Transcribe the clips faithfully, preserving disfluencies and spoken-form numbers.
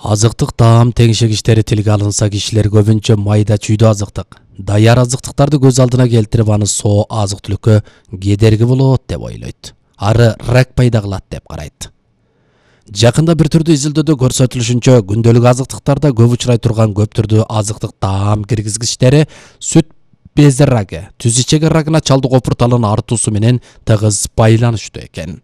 Азыктык таам теңшегиштери тилге алынса, кишилер көбүнчө майда чүйдө азыктык, даяр азыктыктарды көз алдына келтирип, аны соо азык-түлүккө кедерги болот деп ойлойт. Ары рак пайда кылат деп карайт. Жакында бир түрдүү изилдөөдө көрсөтүлүшүнчө, күндөлүк азыктыктарда көп учурай турган көп түрдүү азыктык таам киргизгичтери сүт бези рагы, түз ичеги рагына чалдык опурталын артуусу менен тыгыз байланыштуу экен.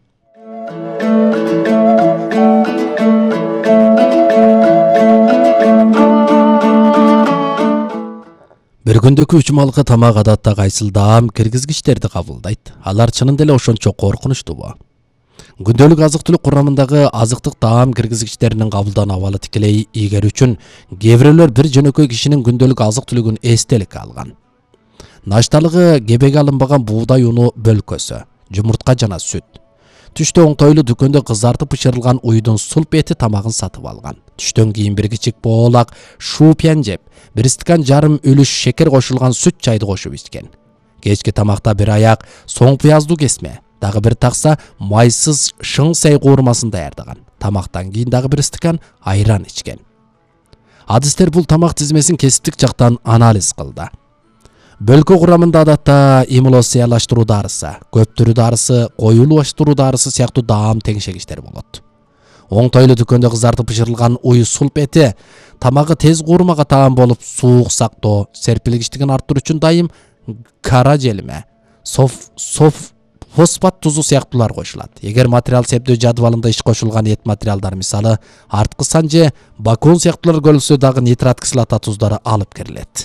Бир күндөгү үч малкы тамак адатта кайсыл даам киргизгичтерди кабылдайт. Алар чынында эле ошончо коркунучтуубу? Күндөлүк азык-түлүк курамындагы азыктык таам киргизгичтеринин кабылдануу абалы тикелей ийгерүү үчүн кээ бирөөлөр бир жөнөкөй кишинин күндөлүк азык-түлүгүн эстеликке алган. Нашталыгы кебеге алынбаган буудай уну бөлкөсү, жумуртка жана сүт. Түштө оңтойлуу дүкөндө кызартып бышырылган уйдун сулп эти тамагын сатып алган. Түштөн кийин бир кичик боолак шупьян жеп, бир стакан жарым үлүш шекер кошулган сүт чайды кошуп ичкен. Кечки тамакта бир аяк соң пыяздуу кесме, дагы бир такса майсыз шың сай куурмасын даярдаган. Тамактан кийин дагы бир стакан айран ичкен. Адистер бул тамак тизмесин кесиптик жактан анализ кылды. Бөлкө курамында адатта эмулсиялаштыруу дарысы, көптүрүү дарысы, коюлуштуруу дарысы сыяктуу даам теңшегиштер болот. Оңтойлуу дүкөндө кызартып бышырылган уй сулп эти тамагы тез куурмага таам болуп, суук сактоо, серпилгичтигин арттыруу үчүн дайым кара желме, соф, соф, фосфат тузу сыяктуулар кошулат. Эгер материал септөө жадвалында иш кошулган эт материалдар, мисалы арткы сан же бакон сыяктуулар көрүлсө дагы нитрат кислота туздары алып кирилет.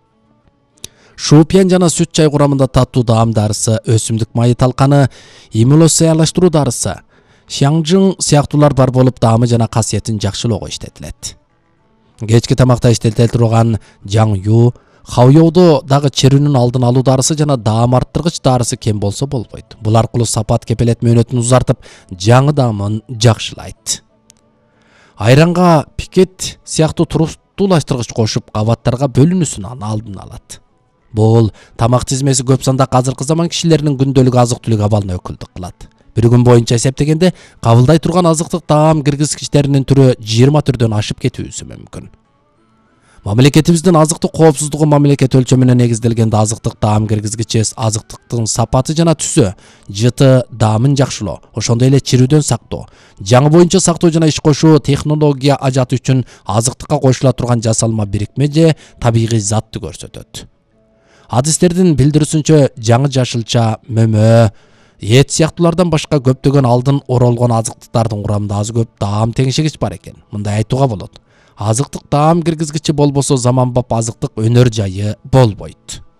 Шупьян жана сүт чай курамында таттуу даам дарысы, өсүмдүк майы талканы, эмулсиялаштыруу дарысы, шаңжың сыяктуулар бар болуп, даамы жана касиетин жакшылоого иштетилет. Кечки тамакта иштетиле турган жаңю, хаоёдо дагы чирүүнүн алдын алуу дарысы жана даам арттыргыч дарысы кем болсо болбойт. Бул аркылуу сапат кепелет мөөнөтүн узартып, жаңы даамын жакшылайт. Айранга пикет сыяктуу туруктуулаштыргыч кошуп, кабаттарга бөлүнүүсүн алдын алат. Бул тамак тизмеси көп санда азыркы заман кишилеринин күндөлүк азык-түлүк абалына өкүлдүк кылат. Бир күн боюнча эсептегенде кабылдай турган азыктык таам киргизгичтеринин түрү жыйырма түрдөн ашып кетүүсү мүмкүн. Мамлекетибиздин азыктык коопсуздугу мамлекет өлчөмүнө негизделгенде азыктык таам киргизгичи азыктыктын сапаты жана түсү, жыты даамын жакшылоо, ошондой эле чирүүдөн сактоо, жаңы боюнча сактоо жана иш кошуу технология ажаты үчүн азыктыкка кошула турган жасалма бирикме же табигый затты көрсөтөт. Адистердин билдирүүсүнчө, жаңы жашылча, мөмө, эт сыяктуулардан башка көптөгөн алдын оролгон азыктыктардын курамында аз көп даам теңшегич бар экен. Мындай айтууга болот: азыктык таам киргизгичи болбосо заманбап азыктык өнөр жайы болбойт.